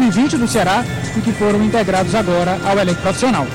sub-20 do Ceará e que foram integrados agora ao elenco profissional.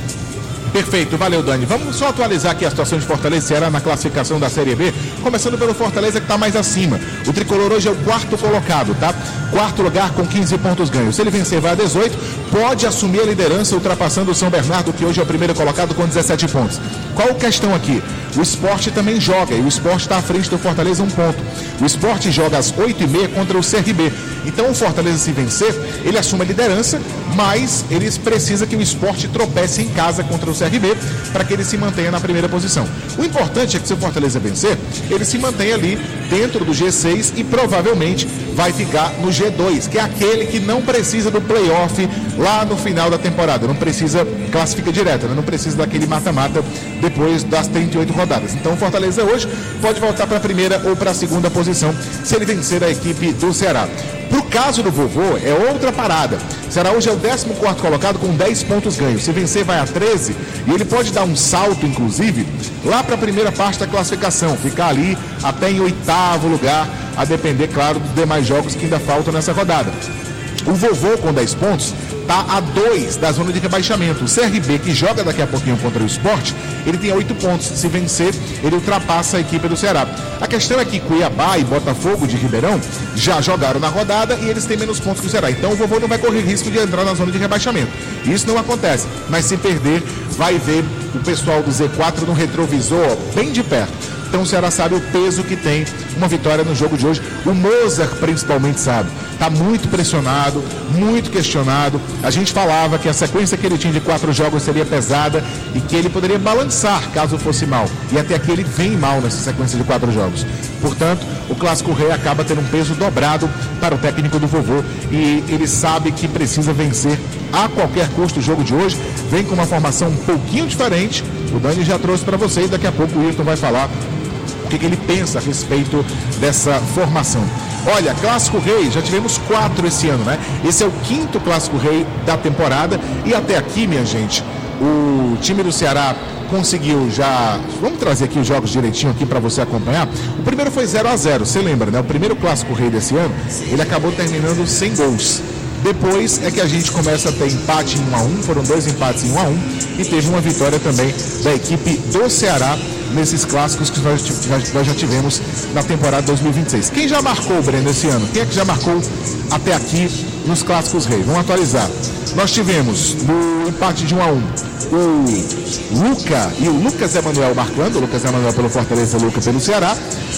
Perfeito, valeu, Dani. Vamos só atualizar aqui a situação de Fortaleza e Ceará na classificação da Série B, começando pelo Fortaleza, que está mais acima. O tricolor hoje é o quarto colocado, tá? Quarto lugar com 15 pontos ganhos. Se ele vencer, vai a 18, pode assumir a liderança, ultrapassando o São Bernardo, que hoje é o primeiro colocado com 17 pontos. Qual a questão aqui? O Sport também joga, e o Sport está à frente do Fortaleza 1 ponto. O Sport joga às 8h30 contra o CRB. Então o Fortaleza, se vencer, ele assume a liderança, mas eles precisam que o Sport tropece em casa contra o CRB para que ele se mantenha na primeira posição. O importante é que, se o Fortaleza vencer, ele se mantenha ali dentro do G6 e provavelmente vai ficar no G2, que é aquele que não precisa do playoff lá no final da temporada, não precisa, classifica direto, né? Não precisa daquele mata-mata depois das 38 rodadas. Então o Fortaleza hoje pode voltar para a primeira ou para a segunda posição se ele vencer a equipe do Ceará. Pro caso do Vovô, é outra parada. O Ceará hoje é o 14º colocado com 10 pontos ganhos. Se vencer, vai a 13 e ele pode dar um salto, inclusive, lá para a primeira parte da classificação, ficar ali até em 8º lugar, a depender, claro, dos demais jogos que ainda faltam nessa rodada. O Vovô, com 10 pontos, está a 2 da zona de rebaixamento. O CRB, que joga daqui a pouquinho contra o Sport, ele tem 8 pontos. Se vencer, ele ultrapassa a equipe do Ceará. A questão é que Cuiabá e Botafogo de Ribeirão já jogaram na rodada e eles têm menos pontos que o Ceará. Então o Vovô não vai correr risco de entrar na zona de rebaixamento. Isso não acontece. Mas se perder, vai ver o pessoal do Z4 no retrovisor bem de perto. Então o Ceará sabe o peso que tem uma vitória no jogo de hoje. O Mozart principalmente sabe. Está muito pressionado, muito questionado. A gente falava que a sequência que ele tinha de 4 jogos seria pesada e que ele poderia balançar caso fosse mal. E até aqui ele vem mal nessa sequência de 4 jogos. Portanto, o Clássico Rei acaba tendo um peso dobrado para o técnico do Vovô. E ele sabe que precisa vencer a qualquer custo o jogo de hoje. Vem com uma formação um pouquinho diferente. O Dani já trouxe para você e daqui a pouco o Wilton vai falar o que ele pensa a respeito dessa formação. Olha, Clássico Rei, já tivemos 4 esse ano, né? Esse é o 5º Clássico Rei da temporada e até aqui, minha gente, o time do Ceará conseguiu já... Vamos trazer aqui os jogos direitinho aqui para você acompanhar. O primeiro foi 0-0, você lembra, né? O primeiro Clássico Rei desse ano, ele acabou terminando sem gols. Depois é que a gente começa a ter empate em 1-1, foram 2 empates em 1-1 e teve uma vitória também da equipe do Ceará nesses clássicos que nós já tivemos na temporada 2026. Quem já marcou, Breno, esse ano? Quem é que já marcou até aqui nos Clássicos Reis? Vamos atualizar. Nós tivemos no empate de 1-1 o Luca e o Lucas Emanuel marcando, o Lucas Emanuel pelo Fortaleza, o Luca pelo Ceará.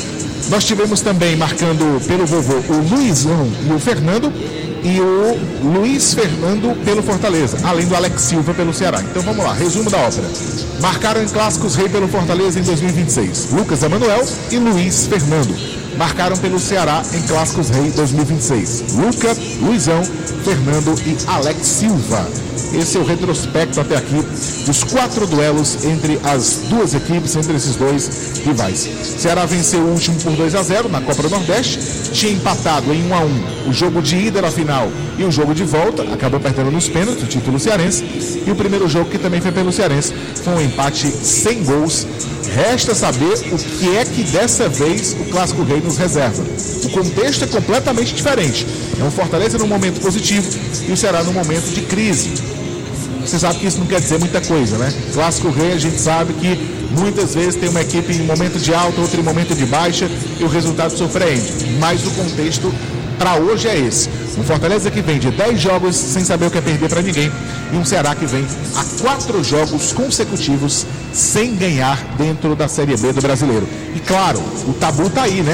Nós tivemos também marcando pelo Vovô o Luizão e o Fernando e o Luiz Fernando pelo Fortaleza, além do Alex Silva pelo Ceará. Então vamos lá, resumo da ópera. Marcaram em Clássicos Rei pelo Fortaleza em 2026 Lucas Emanuel e Luiz Fernando. Marcaram pelo Ceará em Clássicos Rei 2026 Luca, Luizão, Fernando e Alex Silva. Esse é o retrospecto até aqui dos 4 duelos entre as duas equipes, entre esses dois rivais. Ceará venceu o último por 2-0 na Copa do Nordeste, tinha empatado em 1-1 o jogo de ida na final e o jogo de volta, acabou perdendo nos pênaltis o título cearense, e o primeiro jogo, que também foi pelo cearense, foi um empate sem gols. Resta saber o que é que dessa vez o Clássico Rei nos reserva. O contexto é completamente diferente. É um Fortaleza num momento positivo e o Ceará num momento de crise. Você sabe que isso não quer dizer muita coisa, né? Clássico Rei, a gente sabe que muitas vezes tem uma equipe em momento de alta, outra em momento de baixa e o resultado surpreende. Mas o contexto para hoje é esse. Um Fortaleza que vem de 10 jogos sem saber o que é perder para ninguém e um Ceará que vem a 4 jogos consecutivos sem ganhar dentro da Série B do Brasileiro. E claro, o tabu tá aí, né?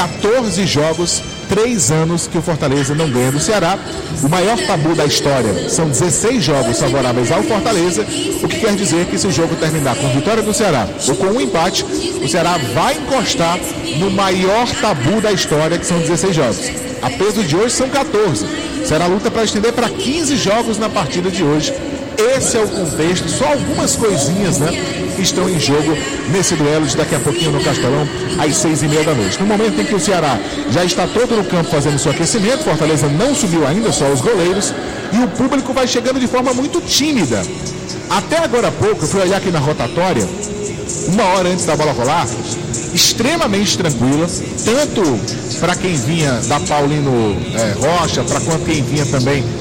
14 jogos, 3 anos que o Fortaleza não ganha do Ceará. O maior tabu da história são 16 jogos favoráveis ao Fortaleza, o que quer dizer que se o jogo terminar com vitória do Ceará ou com um empate, o Ceará vai encostar no maior tabu da história, que são 16 jogos. A peso de hoje são 14. O Ceará luta para estender para 15 jogos na partida de hoje. Esse é o contexto, só algumas coisinhas, né, que estão em jogo nesse duelo de daqui a pouquinho no Castelão, às 6h30 da noite. No momento em que o Ceará já está todo no campo fazendo seu aquecimento, Fortaleza não subiu ainda, só os goleiros, e o público vai chegando de forma muito tímida. Até agora há pouco, eu fui olhar aqui na rotatória, 1 hora antes da bola rolar, extremamente tranquila, tanto para quem vinha da Paulino Rocha, para quanto quem vinha também